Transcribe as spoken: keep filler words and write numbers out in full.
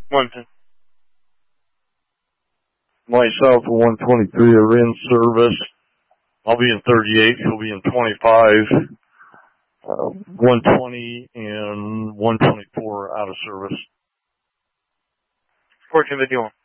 Wilmington. Myself, one twenty-three are in service. I'll be in thirty-eight. He'll be in twenty-five. Uh, one twenty and one twenty-four out of service. fourteen fifty-one.